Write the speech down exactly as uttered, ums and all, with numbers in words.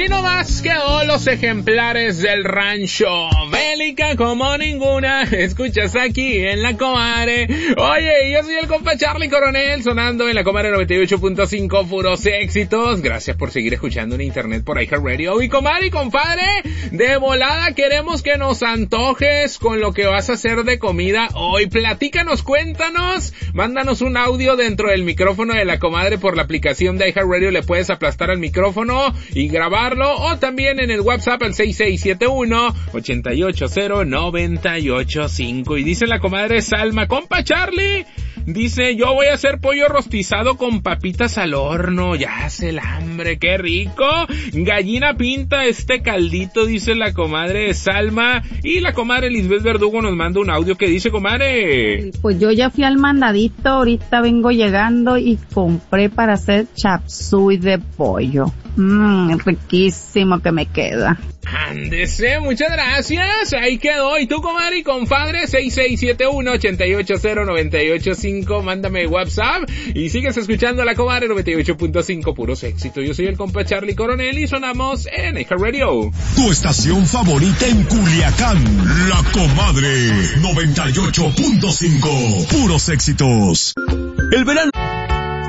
Así nomás quedó los ejemplares del rancho. Bélica como ninguna, escuchas aquí en La Comadre. Oye, yo soy el compa Charlie Coronel, sonando en La Comadre noventa y ocho punto cinco, puros éxitos. Gracias por seguir escuchando en internet por iHeartRadio. Y comadre y compadre, de volada queremos que nos antojes con lo que vas a hacer de comida hoy. Platícanos, cuéntanos, mándanos un audio dentro del micrófono de La Comadre por la aplicación de iHeartRadio. Le puedes aplastar al micrófono y grabarlo, o también en el WhatsApp al seis seis siete uno, ocho ocho cero, nueve ocho cinco. Y dice la comadre Salma, compa Charlie, dice, yo voy a hacer pollo rostizado con papitas al horno. Ya hace el hambre, qué rico. Gallina pinta este caldito, dice la comadre Salma. Y la comadre Lisbeth Verdugo nos manda un audio que dice, comadre, pues yo ya fui al mandadito, ahorita vengo llegando y compré para hacer chapsui de pollo. Mmm, riquísimo que me queda. Ándese, muchas gracias, ahí quedó. Y tú, comadre y compadre, seis seis siete uno, ocho ocho cero, nueve ocho cinco, mándame WhatsApp y sigues escuchando La Comadre noventa y ocho punto cinco, puros éxitos. Yo soy el compa Charlie Coronel y sonamos en iHeartRadio. Tu estación favorita en Culiacán, La Comadre noventa y ocho punto cinco, puros éxitos. El verano